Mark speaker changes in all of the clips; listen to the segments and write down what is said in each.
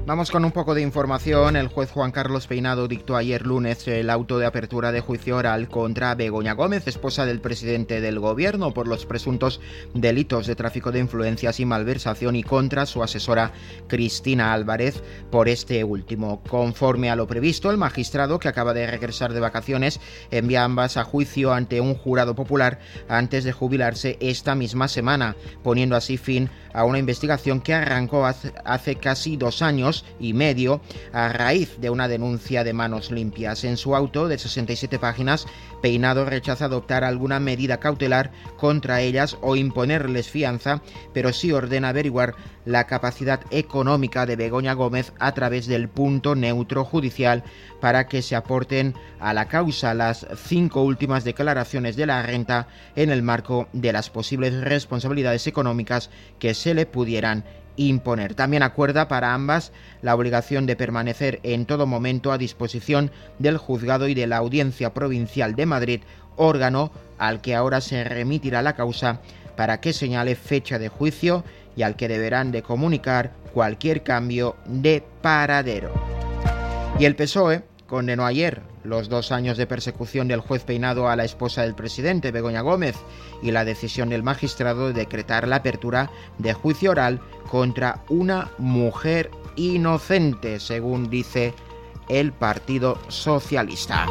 Speaker 1: Vamos con un poco de información. El juez Juan Carlos Peinado dictó ayer lunes el auto de apertura de juicio oral contra Begoña Gómez, esposa del presidente del gobierno, por los presuntos delitos de tráfico de influencias y malversación, y contra su asesora Cristina Álvarez por este último. Conforme a lo previsto, el magistrado, que acaba de regresar de vacaciones, envía ambas a juicio ante un jurado popular antes de jubilarse esta misma semana, poniendo así fin a una investigación que arrancó hace casi 2 años y medio a raíz de una denuncia de Manos Limpias. En su auto de 67 páginas, Peinado rechaza adoptar alguna medida cautelar contra ellas o imponerles fianza, pero sí ordena averiguar la capacidad económica de Begoña Gómez a través del punto neutro judicial para que se aporten a la causa las 5 últimas declaraciones de la renta en el marco de las posibles responsabilidades económicas que se le pudieran imponer. También acuerda para ambas la obligación de permanecer en todo momento a disposición del juzgado y de la Audiencia Provincial de Madrid, órgano al que ahora se remitirá la causa para que señale fecha de juicio y al que deberán de comunicar cualquier cambio de paradero. Y el PSOE condenó ayer los 2 años de persecución del juez Peinado a la esposa del presidente, Begoña Gómez, y la decisión del magistrado de decretar la apertura de juicio oral contra una mujer inocente, según dice el Partido Socialista.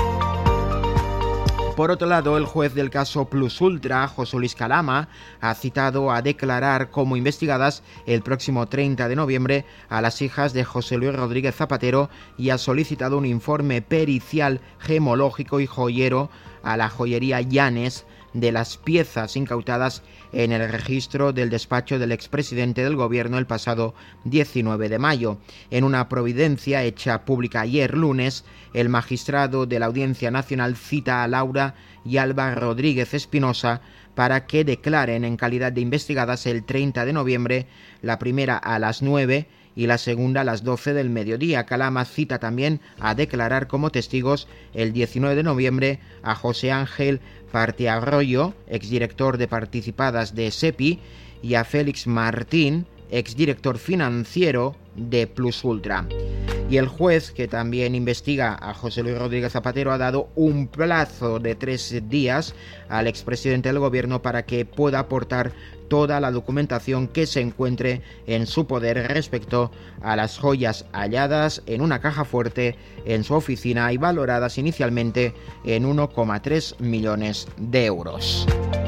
Speaker 1: Por otro lado, el juez del caso Plus Ultra, José Luis Calama, ha citado a declarar como investigadas el próximo 30 de noviembre a las hijas de José Luis Rodríguez Zapatero y ha solicitado un informe pericial gemológico y joyero a la joyería Llanes de las piezas incautadas en el registro del despacho del expresidente del gobierno el pasado 19 de mayo. En una providencia hecha pública ayer lunes, el magistrado de la Audiencia Nacional cita a Laura y Alba Rodríguez Espinosa para que declaren en calidad de investigadas el 30 de noviembre, la primera a las 9 y la segunda a las 12 del mediodía. Calama cita también a declarar como testigos el 19 de noviembre a José Ángel Partiarroyo, exdirector de participadas de SEPI, y a Félix Martín, exdirector financiero de Plus Ultra. Y el juez, que también investiga a José Luis Rodríguez Zapatero, ha dado un plazo de 3 días al expresidente del gobierno para que pueda aportar toda la documentación que se encuentre en su poder respecto a las joyas halladas en una caja fuerte en su oficina y valoradas inicialmente en 1,3 millones de euros.